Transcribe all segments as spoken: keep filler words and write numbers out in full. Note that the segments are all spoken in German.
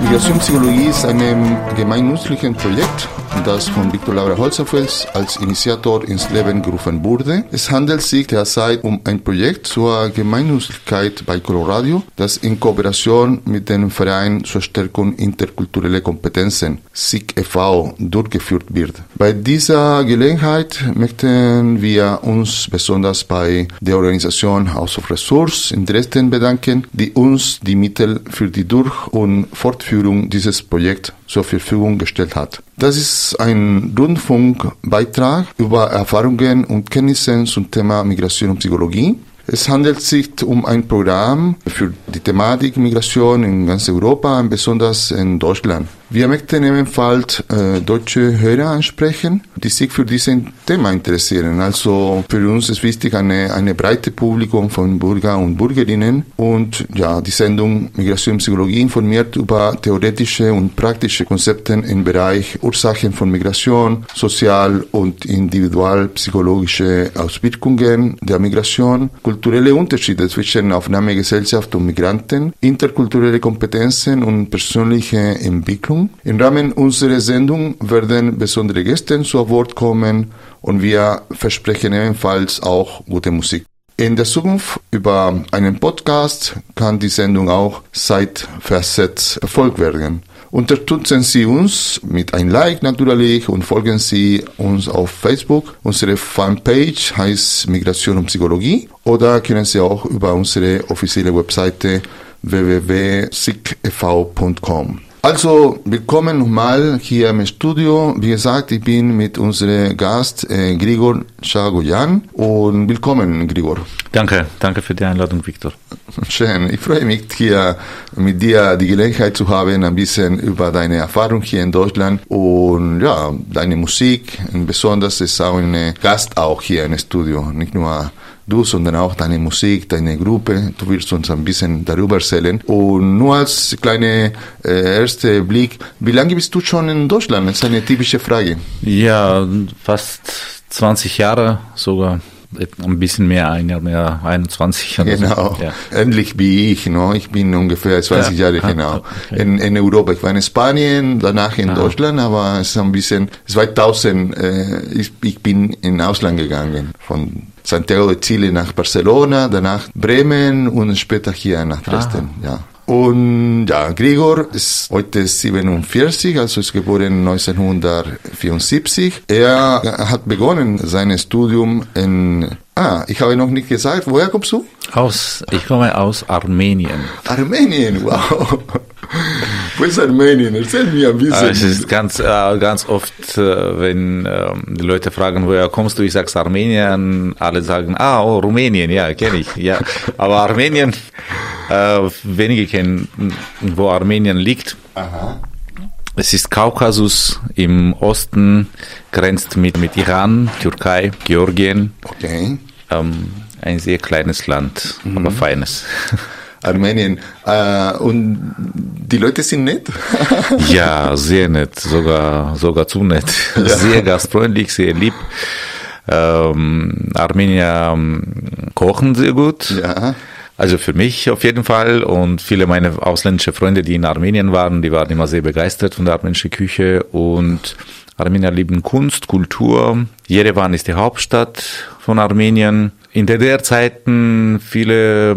Migrationspsychologie ist ein gemeinnützliches Projekt, das von Viktor Laura Holzapfels als Initiator ins Leben gerufen wurde. Es handelt sich derzeit um ein Projekt zur Gemeinnützigkeit bei Coloradio, das in Kooperation mit dem Verein zur Stärkung interkultureller Kompetenzen, S I K e V, durchgeführt wird. Bei dieser Gelegenheit möchten wir uns besonders bei der Organisation House of Resource in Dresden bedanken, die uns die Mittel für die Durch- und Fortführung dieses Projekts zur Verfügung gestellt hat. Das ist ein Rundfunkbeitrag über Erfahrungen und Kenntnisse zum Thema Migration und Psychologie. Es handelt sich um ein Programm für die Thematik Migration in ganz Europa, besonders in Deutschland. Wir möchten ebenfalls äh, deutsche Hörer ansprechen, die sich für dieses Thema interessieren. Also für uns ist wichtig eine, eine breite Publikum von Bürger und Bürgerinnen. Und ja, die Sendung Migration und Psychologie informiert über theoretische und praktische Konzepte im Bereich Ursachen von Migration, sozial- und individualpsychologische Auswirkungen der Migration, kulturelle Unterschiede zwischen Aufnahmegesellschaft und Migranten, interkulturelle Kompetenzen und persönliche Entwicklung. Im Rahmen unserer Sendung werden besondere Gäste zu Wort kommen und wir versprechen ebenfalls auch gute Musik. In der Zukunft über einen Podcast kann die Sendung auch zeitversetzt verfolgt werden. Unterstützen Sie uns mit einem Like natürlich und folgen Sie uns auf Facebook. Unsere Fanpage heißt Migration und Psychologie oder können Sie auch über unsere offizielle Webseite w w w punkt s i k e v punkt com. Also, willkommen nochmal hier im Studio. Wie gesagt, ich bin mit unserem Gast äh, Grigor Chagoyan und willkommen, Grigor. Danke, danke für die Einladung, Viktor. Schön, ich freue mich hier mit dir die Gelegenheit zu haben, ein bisschen über deine Erfahrung hier in Deutschland und ja, deine Musik. Und besonders ist auch ein Gast auch hier im Studio, nicht nur du, sondern auch deine Musik, deine Gruppe. Du wirst uns ein bisschen darüber erzählen. Und nur als kleiner äh, erster Blick, wie lange bist du schon in Deutschland? Das ist eine typische Frage. Ja, fast zwanzig Jahre sogar. Ein bisschen mehr, ein Jahr mehr, einundzwanzig. Genau, so. Ja. Ähnlich wie ich, no? Ich bin ungefähr zwanzig ja. Jahre, genau, okay. in, in Europa. Ich war in Spanien, danach in ah. Deutschland, aber es ist ein bisschen, zweitausend, äh, ich, ich bin in Ausland gegangen, von Santiago de Chile nach Barcelona, danach Bremen und später hier nach Dresden, ah. ja. Und ja, Grigor ist heute siebenundvierzig, also ist geboren neunzehnhundertvierundsiebzig. Er hat begonnen sein Studium in, ah, ich habe noch nicht gesagt, woher kommst du? Aus, ich komme aus Armenien. Armenien, wow. Wo ist Armenien? Erzähl mir ein bisschen. Es ist ganz, äh, ganz oft, äh, wenn äh, die Leute fragen, woher kommst du, ich sage Armenien, alle sagen, ah, oh, Rumänien, ja, kenne ich, ja. Aber Armenien, äh, wenige kennen, wo Armenien liegt. Aha. Es ist Kaukasus, im Osten grenzt mit, mit Iran, Türkei, Georgien. Okay. Ähm, ein sehr kleines Land, mhm. aber feines. Armenien. Äh, und die Leute sind nett? Ja, sehr nett, sogar, sogar zu nett. Ja. Sehr gastfreundlich, sehr lieb. Ähm, Armenier ähm, kochen sehr gut. Ja. Also für mich auf jeden Fall und viele meiner ausländischen Freunde, die in Armenien waren, die waren immer sehr begeistert von der armenischen Küche und Armenier lieben Kunst, Kultur. Jerewan ist die Hauptstadt von Armenien. In D D R-Zeiten viele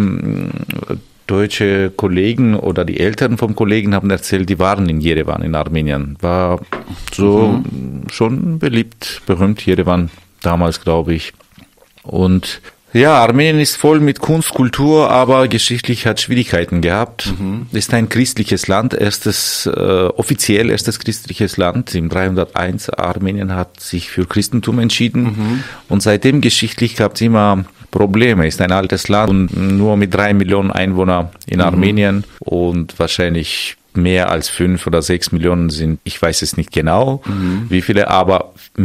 deutsche Kollegen oder die Eltern vom Kollegen haben erzählt, die waren in Jerewan in Armenien. War so mhm. schon beliebt, berühmt Jerewan damals, glaube ich. Und ja, Armenien ist voll mit Kunst, Kultur, aber geschichtlich hat Schwierigkeiten gehabt. Mhm. Ist ein christliches Land, erstes, äh, offiziell erstes christliches Land. Im dreihunderteins Armenien hat sich für Christentum entschieden. Mhm. Und seitdem geschichtlich gab es immer Probleme. Ist ein altes Land und nur mit drei Millionen Einwohnern in mhm. Armenien und wahrscheinlich mehr als fünf oder sechs Millionen sind, ich weiß es nicht genau, mhm. wie viele, aber